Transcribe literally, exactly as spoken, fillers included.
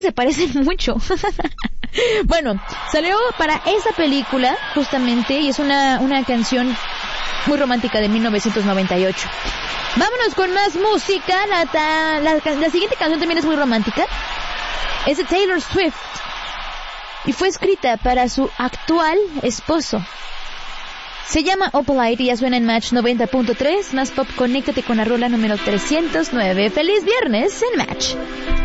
se parecen mucho. Bueno, salió para esa película justamente y es una, una canción muy romántica de mil novecientos noventa y ocho. Vámonos con más música. La, la, la siguiente canción también es muy romántica. Es de Taylor Swift y fue escrita para su actual esposo. Se llama Opalite y ya suena en Match noventa punto tres. Más pop, conéctate con la rola número trescientos nueve. ¡Feliz viernes en Match!